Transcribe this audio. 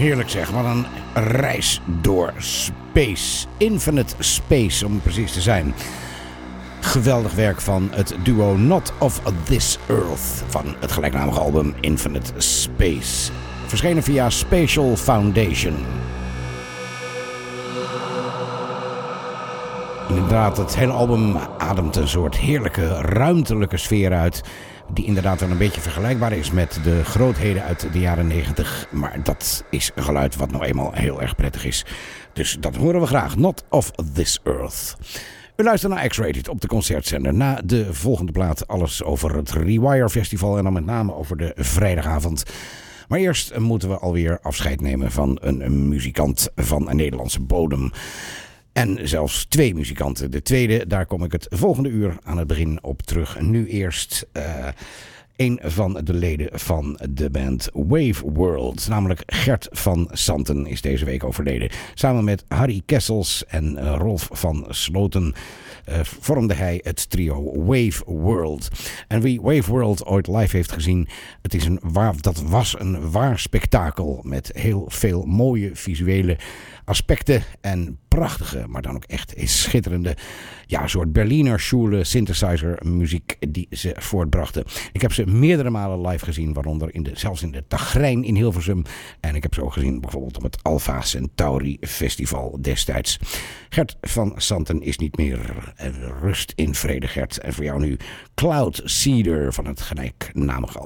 Heerlijk zeg, wat een reis door space. Infinite Space om precies te zijn. Geweldig werk van het duo Not of This Earth van het gelijknamige album Infinite Space. Verschenen via Spatial Foundation. Inderdaad, het hele album ademt een soort heerlijke ruimtelijke sfeer uit, die inderdaad wel een beetje vergelijkbaar is met de grootheden uit de jaren 90. Maar dat is een geluid wat nou eenmaal heel erg prettig is. Dus dat horen we graag. Not of This Earth. U luistert naar X-Rated op de concertzender. Na de volgende plaat alles over het Rewire Festival en dan met name over de vrijdagavond. Maar eerst moeten we alweer afscheid nemen van een muzikant van een Nederlandse bodem. En zelfs twee muzikanten. De tweede, daar kom ik het volgende uur aan het begin op terug. Nu eerst een van de leden van de band Wave World. Namelijk Gert van Santen is deze week overleden. Samen met Harry Kessels en Rolf van Sloten vormde hij het trio Wave World. En wie Wave World ooit live heeft gezien, dat was een waar spektakel met heel veel mooie visuele aspecten en prachtige, maar dan ook echt schitterende, ja, soort Berliner Schule synthesizer muziek die ze voortbrachten. Ik heb ze meerdere malen live gezien, waaronder zelfs in de Tagrijn in Hilversum. En ik heb ze ook gezien bijvoorbeeld op het Alpha Centauri Festival destijds. Gert van Santen is niet meer. Rust in vrede, Gert. En voor jou nu Cloud Seeder van het gelijknamige